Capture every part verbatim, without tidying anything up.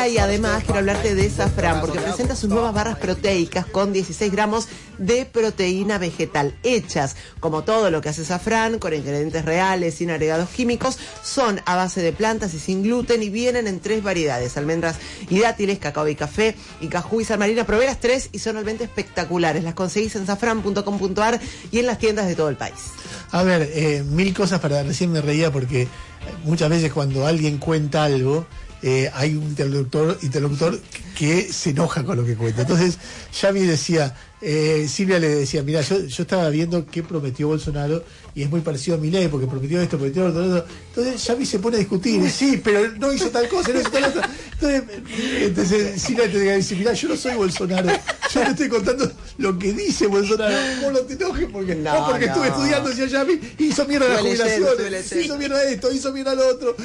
noticia y además quiero hablarte de Safran porque presenta sus nuevas barras proteicas con dieciséis gramos de proteína vegetal hechas, como todo lo que hace Safran, con ingredientes reales, sin agregados químicos, son a base de plantas y sin gluten y vienen en tres variedades: almendras y dátiles, cacao y café, y cajú y sal marina. Probé las tres y son realmente espectaculares. Las conseguís en safran punto com punto ar y en las tiendas de todo el país. A ver, eh, mil cosas para... Recién me reía porque muchas veces cuando alguien cuenta algo, eh, hay un interlocutor, interlocutor que se enoja con lo que cuenta. Entonces, Yami decía, eh, Silvia le decía, mira, yo, yo estaba viendo qué prometió Bolsonaro y es muy parecido a Milei porque prometió esto, prometió lo otro. Entonces, Yami se pone a discutir, sí, pero no hizo tal cosa, no hizo tal otra. Entonces, entonces Silvia te dice, mira, yo no soy Bolsonaro, yo le estoy contando lo que dice Bolsonaro. Vos no te enojes porque, no, no porque no. Estuve estudiando, decía Yami, hizo mierda las jubilaciones, hizo mierda esto, hizo mierda lo otro.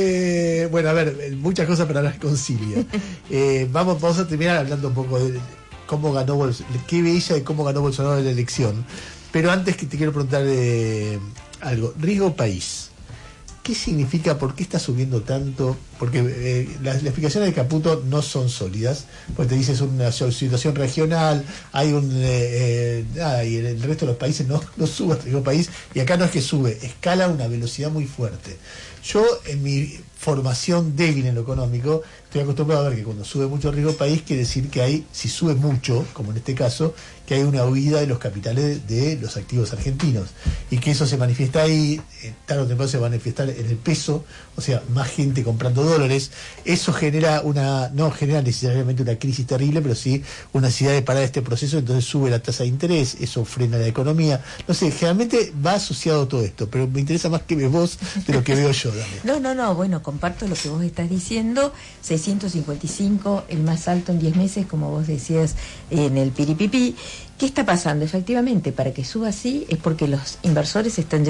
Eh, bueno, a ver, muchas cosas para hablar con Silvia. Eh, vamos, vamos a terminar hablando un poco de cómo ganó Bolsonaro, qué veía de cómo ganó Bolsonaro en la elección. Pero antes que te quiero preguntar eh, algo, riesgo país. ¿Qué significa? ¿Por qué está subiendo tanto? Porque eh, las, las explicaciones de Caputo no son sólidas, porque te dice es una situación regional, hay un eh, eh, nada, y en el resto de los países no, no sube el riesgo país, y acá no es que sube, escala a una velocidad muy fuerte. Yo, en mi formación débil en lo económico, estoy acostumbrado a ver que cuando sube mucho el riesgo país, quiere decir que hay, si sube mucho, como en este caso, que hay una huida de los capitales de los activos argentinos, y que eso se manifiesta ahí, eh, tarde o temprano se va a manifestar en el peso, o sea, más gente comprando dólares. Eso genera una, no genera necesariamente una crisis terrible, pero sí una necesidad de parar este proceso, entonces sube la tasa de interés, eso frena la economía. No sé, generalmente va asociado todo esto, pero me interesa más que ves vos de lo que veo yo. Dale. No, no, no, bueno, comparto lo que vos estás diciendo. Seiscientos cincuenta y cinco, el más alto en diez meses, como vos decías en el Piripipí. ¿Qué está pasando? Efectivamente, para que suba así es porque los inversores están